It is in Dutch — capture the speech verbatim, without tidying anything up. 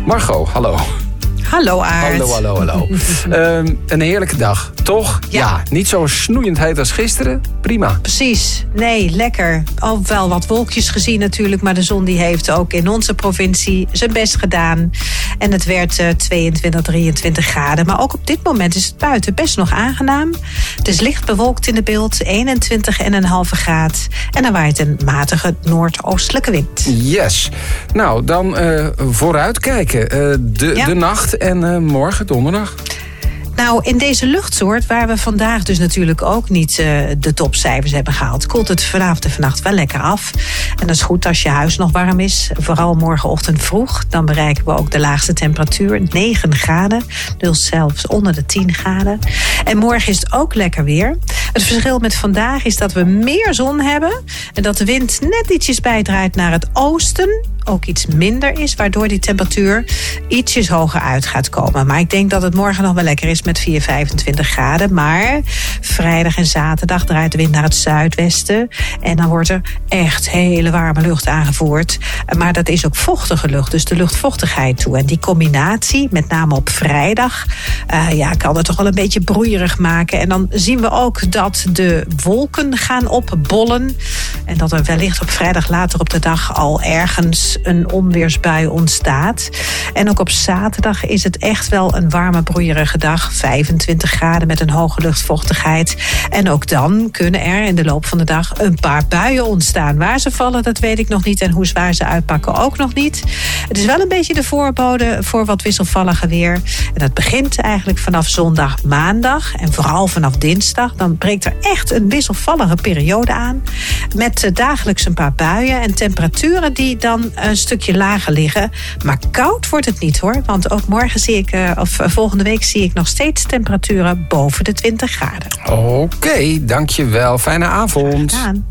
Margot, hallo. Hallo Aart. Hallo, hallo, hallo. um, een heerlijke dag, toch? Ja. ja. Niet zo snoeiend heet als gisteren. Prima. Precies. Nee, lekker. Al wel wat wolkjes gezien natuurlijk, maar de zon die heeft ook in onze provincie zijn best gedaan. En het werd uh, tweeëntwintig, drieëntwintig graden. Maar ook op dit moment is het buiten best nog aangenaam. Het is licht bewolkt in de beeld, eenentwintig komma vijf graad. En er waait een matige noordoostelijke wind. Yes. Nou, dan uh, vooruitkijken. Uh, de, ja. de nacht en uh, morgen donderdag. Nou, in deze luchtsoort, waar we vandaag dus natuurlijk ook niet uh, de topcijfers hebben gehaald, koelt het vanavond en vannacht wel lekker af. En dat is goed als je huis nog warm is. Vooral morgenochtend vroeg. Dan bereiken we ook de laagste temperatuur, negen graden. Dus zelfs onder de tien graden. En morgen is het ook lekker weer. Het verschil met vandaag is dat we meer zon hebben. En dat de wind net ietsjes bijdraait naar het oosten. Ook iets minder is, waardoor die temperatuur ietsjes hoger uit gaat komen. Maar ik denk dat het morgen nog wel lekker is met vier, vijfentwintig graden. Maar vrijdag en zaterdag draait de wind naar het zuidwesten. En dan wordt er echt hele warme lucht aangevoerd. Maar dat is ook vochtige lucht, dus de luchtvochtigheid toe. En die combinatie, met name op vrijdag, uh, ja, kan het toch wel een beetje broeierig maken. En dan zien we ook dat de wolken gaan opbollen. En dat er wellicht op vrijdag later op de dag al ergens een onweersbui ontstaat. En ook op zaterdag is het echt wel een warme, broeierige dag. vijfentwintig graden met een hoge luchtvochtigheid. En ook dan kunnen er in de loop van de dag een paar buien ontstaan. Waar ze vallen, dat weet ik nog niet. En hoe zwaar ze uitpakken, ook nog niet. Het is wel een beetje de voorbode voor wat wisselvallige weer. En dat begint eigenlijk vanaf zondag, maandag. En vooral vanaf dinsdag. Dan breekt er echt een wisselvallige periode aan. Met dagelijks een paar buien. En temperaturen die dan een stukje lager liggen. Maar koud wordt het niet hoor. Want ook morgen zie ik, of volgende week zie ik nog steeds temperaturen boven de twintig graden. Oké, okay, dankjewel. Fijne avond. Graag gedaan.